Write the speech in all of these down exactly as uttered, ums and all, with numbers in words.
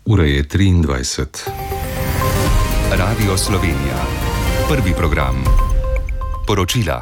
Ura je triindvajset. Radio Slovenija. Prvi program. Poročila.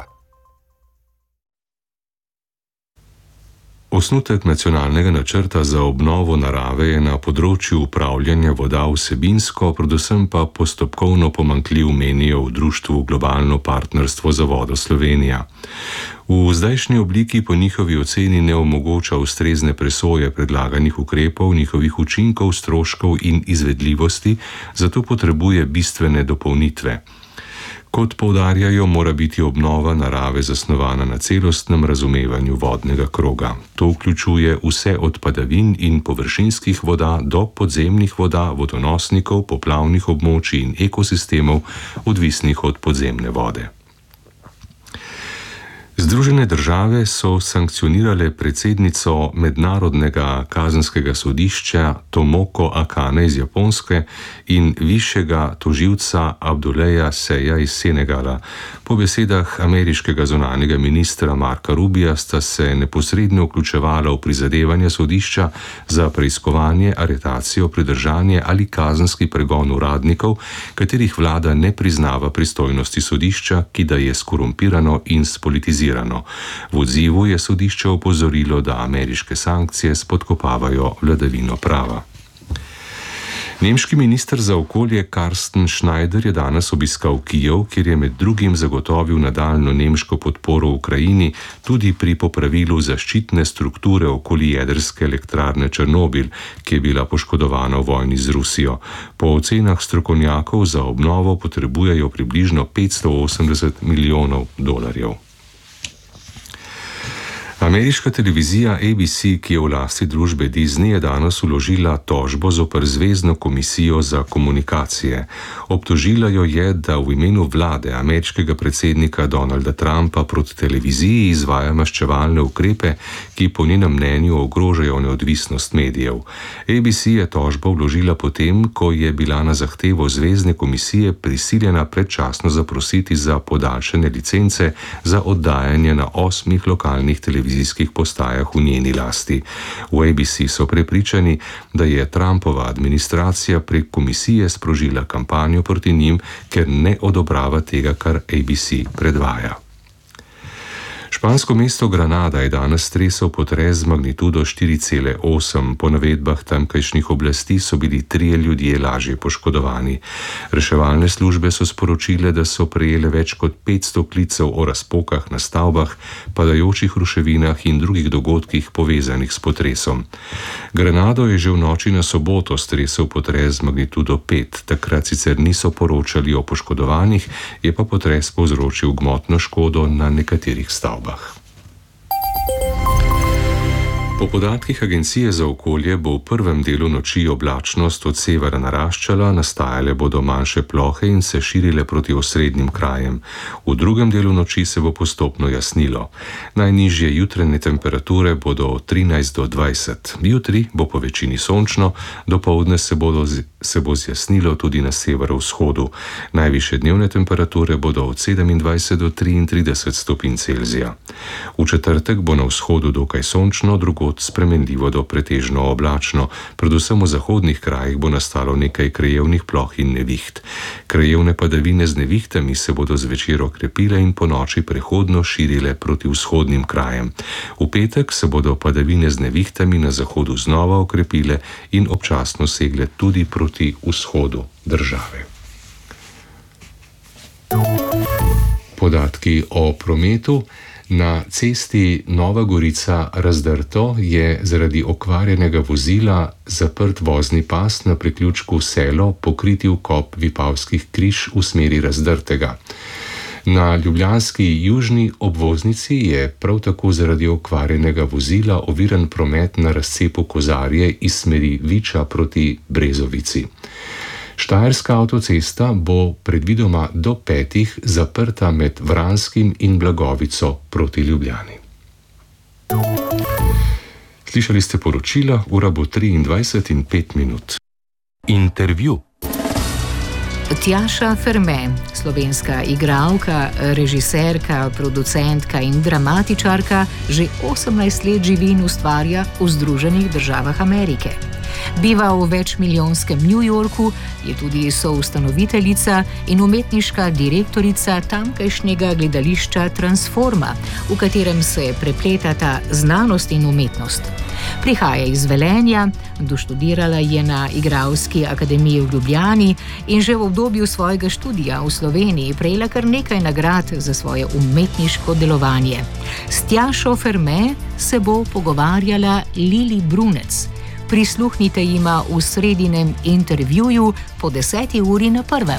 Osnutek nacionalnega načrta za obnovo narave je na področju upravljanja voda vsebinsko, predvsem pa postopkovno pomanjkljiv, menijo v društvu Globalno partnerstvo za vodo Slovenija. V zdajšnji obliki po njihovi oceni ne omogoča ustrezne presoje predlaganih ukrepov, njihovih učinkov, stroškov in izvedljivosti, zato potrebuje bistvene dopolnitve. Kot poudarjajo, mora biti obnova narave zasnovana na celostnem razumevanju vodnega kroga. To vključuje vse od padavin in površinskih voda do podzemnih voda, vodonosnikov, poplavnih območij in ekosistemov, odvisnih od podzemne vode. Združene države so sankcionirale predsednico Mednarodnega kazenskega sodišča Tomoko Akane iz Japonske in višjega tožilca Abduleja Seja iz Senegala. Po besedah ameriškega zunanjega ministra Marka Rubija sta se neposredno vključevala v prizadevanja sodišča za preiskovanje, aretacijo, pridržanje ali kazenski pregon uradnikov, katerih vlada ne priznava pristojnosti sodišča, ki da je skorumpirano in spolitizirano. V odzivu je sodišče opozorilo, da ameriške sankcije spodkopavajo vladavino prava. Nemški minister za okolje Carsten Schneider je danes obiskal Kijev, kjer je med drugim zagotovil nadaljnjo nemško podporo Ukrajini tudi pri popravilu zaščitne strukture okoli jedrske elektrarne Černobil, ki je bila poškodovana v vojni z Rusijo. Po ocenah strokovnjakov za obnovo potrebujejo približno petsto osemdeset milijonov dolarjev. Ameriška televizija A B C, ki je v lasti družbe Disney, je danes vložila tožbo zoper Zvezno komisijo za komunikacije. Obtožila jo je, da v imenu vlade ameriškega predsednika Donalda Trumpa proti televiziji izvaja maščevalne ukrepe, ki po njenem mnenju ogrožajo neodvisnost medijev. A B C je tožbo vložila potem, ko je bila na zahtevo Zvezne komisije prisiljena predčasno zaprositi za podaljšanje licence za oddajanje na osmih lokalnih televizijskih televizijskih postajah v njeni lasti. V A B C so prepričani, da je Trumpova administracija prek komisije sprožila kampanjo proti njim, ker ne odobrava tega, kar A B C predvaja. Špansko mesto Granada je danes stresel potres z magnitudo štiri cela osem. Po navedbah tamkajšnjih oblasti so bili trije ljudje lažje poškodovani. Reševalne službe so sporočile, da so prejele več kot petsto klicev o razpokah na stavbah, padajočih ruševinah in drugih dogodkih povezanih s potresom. Granado je že v noči na soboto stresel potres z magnitudo pet. Takrat sicer niso poročali o poškodovanih, je pa potres povzročil gmotno škodo na nekaterih stavbah. Po podatkih Agencije za okolje bo v prvem delu noči oblačnost od severa naraščala, nastajale bodo manjše plohe in se širile proti osrednjim krajem. V drugem delu noči se bo postopno jasnilo. Najnižje jutranje temperature bodo od trinajst do dvajset. Jutri bo po večini sončno, dopoldne se, bodo, se bo zjasnilo tudi na severovzhodu. Najvišje dnevne temperature bodo od sedemindvajset do triintrideset stopinj Celzija. V četrtek bo na vzhodu dokaj sončno, drugo spremenljivo do pretežno oblačno. Predvsem v zahodnih krajih bo nastalo nekaj krajevnih ploh in neviht. Krajevne padavine z nevihtami se bodo zvečer okrepile in ponoči prehodno širile proti vzhodnim krajem. V petek se bodo padavine z nevihtami na zahodu znova okrepile in občasno segle tudi proti vzhodu države. Podatki o prometu. Na cesti Nova Gorica-Razdrto je zaradi okvarjenega vozila zaprt vozni pas na priključku Selo, pokriti vkop Vipavskih križ v smeri Razdrtega. Na ljubljanski južni obvoznici je prav tako zaradi okvarjenega vozila oviran promet na razcepu Kozarje iz smeri Viča proti Brezovici. Štajerska avtocesta bo predvidoma do petih zaprta med Vranskim in Blagovico proti Ljubljani. Slišali ste poročila, ura bo triindvajset in pet minut. Intervju. Tjaša Ferme, slovenska igralka, režiserka, producentka in dramatičarka, že osemnajst let živi in ustvarja v Združenih državah Amerike. Biva v večmilijonskem New Yorku, je tudi soustanoviteljica in umetniška direktorica tamkajšnjega gledališča Transforma, v katerem se prepletata znanost in umetnost. Prihaja iz Velenja, doštudirala je na Igralski akademiji v Ljubljani in že v obdobju svojega študija v Sloveniji prejela kar nekaj nagrad za svoje umetniško delovanje. S Tjašo Ferme se bo pogovarjala Lili Brunec. Prisluhnite jima v sredinem intervjuju po deseti uri na prvem.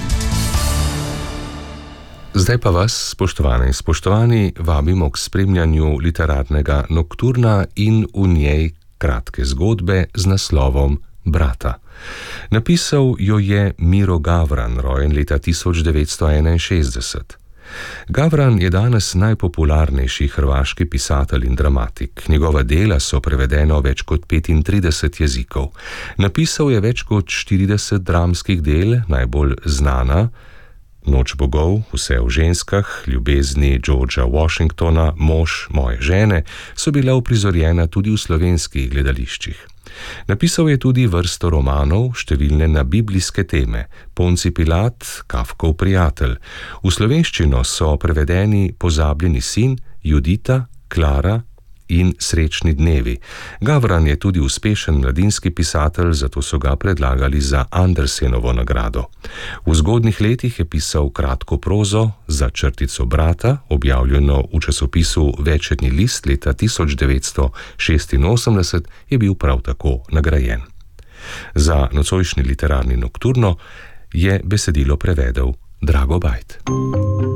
Zdaj pa vas, spoštovane in spoštovani, vabimo k spremljanju literarnega nokturna in v njej kratke zgodbe z naslovom Brata. Napisal jo je Miro Gavran, rojen leta tisoč devetsto enainšestdeset. Gavran je danes najpopularnejši hrvaški pisatelj in dramatik. Njegova dela so prevedena v več kot petintrideset jezikov. Napisal je več kot štirideset dramskih del, najbolj znana Noč bogov, Vse o ženskah, Ljubezni Georgea Washingtona, Mož moje žene so bila uprizorjena tudi v slovenskih gledališčih. Napisal je tudi vrsto romanov, številne na biblijske teme, Ponci Pilat, Kafkov prijatelj. V slovenščino so prevedeni Pozabljeni sin, Judita, Klara in Srečni dnevi. Gavran je tudi uspešen mladinski pisatelj, zato so ga predlagali za Andersenovo nagrado. V zgodnjih letih je pisal kratko prozo Za črtico brata, objavljeno v časopisu Večernji list leta tisoč devetsto šestinosemdeset, je bil prav tako nagrajen. Za nocojšnji literarni nokturno je besedilo prevedel Drago Bajt.